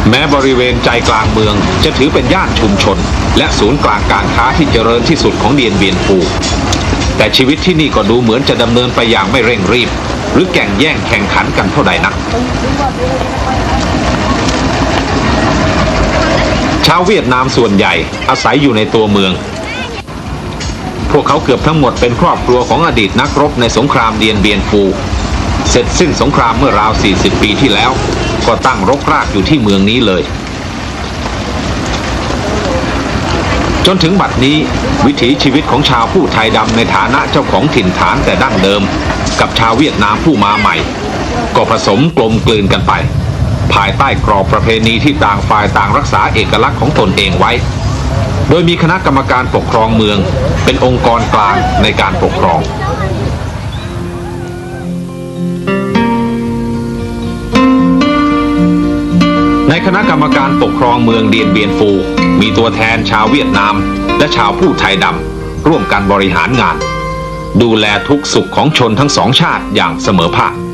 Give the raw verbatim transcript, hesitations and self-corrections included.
แม้บริเวณใจกลางเมืองจะถือเป็นย่านชุมชนและศูนย์กลางการค้าที่เจริญที่สุดของเดียนเบียนฟูแต่ชีวิตที่นี่ก็ดูเหมือนจะดำเนินไปอย่างไม่เร่งรีบหรือแข่งแย่งแข่งขันกันเท่าใดนักชาวเวียดนามส่วนใหญ่อาศัยอยู่ในตัวเมืองพวกเขาเกือบทั้งหมดเป็นครอบครัวของอดีตนักรบในสงครามเดียนเบียนฟูเสร็จสิ้นสงครามเมื่อราวสี่สิบปีที่แล้วก็ตั้งรกรากอยู่ที่เมืองนี้เลยจนถึงบัดนี้วิถีชีวิตของชาวผู้ไทยดำในฐานะเจ้าของถิ่นฐานแต่ดั้งเดิมกับชาวเวียดนามผู้มาใหม่ก็ผสมกลมกลืนกันไปภายใต้กรอบประเพณีที่ต่างฝ่ายต่างรักษาเอกลักษณ์ของตนเองไว้โดยมีคณะกรรมการปกครองเมืองเป็นองค์กรกลางในการปกครองในคณะกรรมการปกครองเมืองเดียนเบียนฟูมีตัวแทนชาวเวียดนามและชาวผู้ไทยดำร่วมกันบริหารงานดูแลทุกสุขของชนทั้งสองชาติอย่างเสมอภาค